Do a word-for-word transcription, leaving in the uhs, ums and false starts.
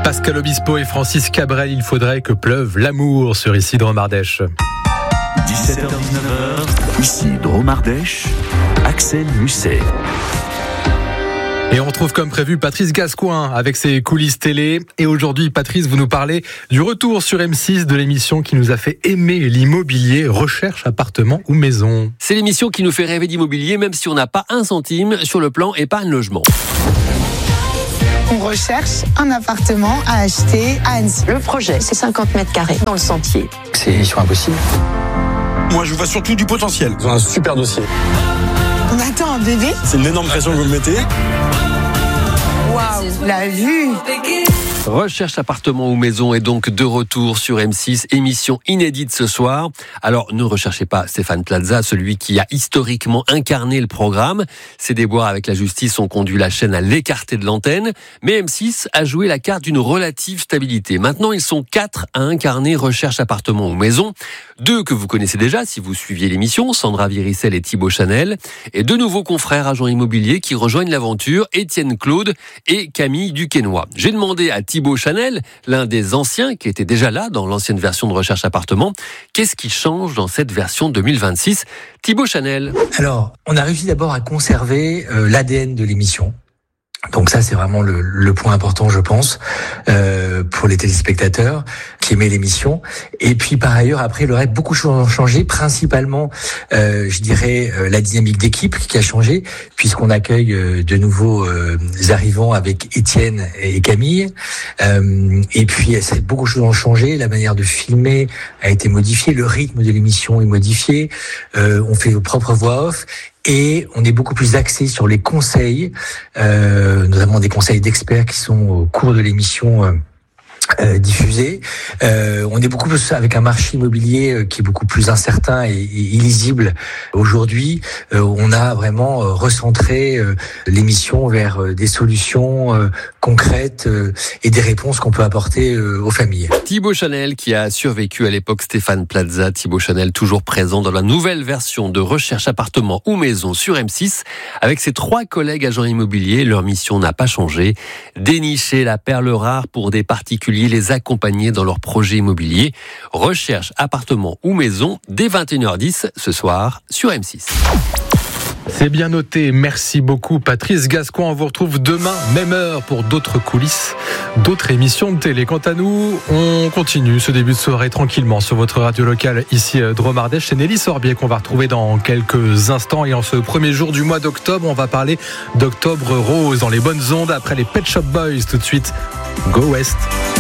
Pascal Obispo et Francis Cabrel, il faudrait que pleuve l'amour sur Ici Drôme Ardèche. dix-sept heures dix-neuf heures, Ici Drôme Ardèche, Axel Musset. Et on retrouve comme prévu Patrice Gascoin avec ses coulisses télé. Et aujourd'hui, Patrice, vous nous parlez du retour sur M six de l'émission qui nous a fait aimer l'immobilier, Recherche appartement ou maison. C'est l'émission qui nous fait rêver d'immobilier, même si on n'a pas un centime sur le plan épargne logement. On recherche un appartement à acheter à Annecy. Le projet, c'est cinquante mètres carrés dans le sentier. C'est mission impossible. Moi, je vois surtout du potentiel. Ils ont un super dossier. On attend un bébé. C'est une énorme pression que vous me mettez. Waouh, la vue. Recherche appartement ou maison est donc de retour sur M six, émission inédite ce soir. Alors ne recherchez pas Stéphane Plaza, celui qui a historiquement incarné le programme. Ses déboires avec la justice ont conduit la chaîne à l'écarter de l'antenne, mais M six a joué la carte d'une relative stabilité. Maintenant, ils sont quatre à incarner Recherche appartement ou maison. Deux que vous connaissez déjà si vous suiviez l'émission, Sandra Viricel et Thibaut Chanel, et deux nouveaux confrères agents immobiliers qui rejoignent l'aventure, Étienne Claude et Camille Duquesnoy. J'ai demandé à Thibaut Chanel, l'un des anciens qui était déjà là dans l'ancienne version de Recherche appartement, qu'est-ce qui change dans cette version deux mille vingt-six? Thibaut Chanel. Alors, on a réussi d'abord à conserver euh, l'A D N de l'émission. Donc ça, c'est vraiment le, le point important, je pense, euh, pour les téléspectateurs qui aimaient l'émission. Et puis, par ailleurs, après, le reste, beaucoup de choses ont changé. Principalement, euh, je dirais, euh, la dynamique d'équipe qui a changé, puisqu'on accueille euh, de nouveaux euh, arrivants avec Étienne et Camille. Euh, et puis, c'est, beaucoup de choses ont changé. La manière de filmer a été modifiée. Le rythme de l'émission est modifié. Euh, on fait nos propres voix off. Et on est beaucoup plus axé sur les conseils, euh, notamment des conseils d'experts qui sont au cours de l'émission euh, euh, diffusée. Euh, on est beaucoup plus avec un marché immobilier euh, qui est beaucoup plus incertain et, et illisible aujourd'hui. Euh, on a vraiment euh, recentré euh, l'émission vers euh, des solutions euh, concrètes euh, et des réponses qu'on peut apporter euh, aux familles. Thibaut Chanel qui a survécu à l'époque Stéphane Plaza. Thibaut Chanel toujours présent dans la nouvelle version de Recherche appartement ou maison sur M six. Avec ses trois collègues agents immobiliers, leur mission n'a pas changé. Dénicher la perle rare pour des particuliers, les accompagner dans leurs projets immobiliers. Recherche appartement ou maison dès vingt et une heures dix ce soir sur M six. C'est bien noté. Merci beaucoup, Patrice Gascoin. On vous retrouve demain, même heure, pour d'autres coulisses, d'autres émissions de télé. Quant à nous, on continue ce début de soirée tranquillement sur votre radio locale, ici Drôme Ardèche. C'est Nelly Sorbier qu'on va retrouver dans quelques instants. Et en ce premier jour du mois d'octobre, on va parler d'Octobre Rose dans les bonnes ondes après les Pet Shop Boys. Tout de suite, Go West.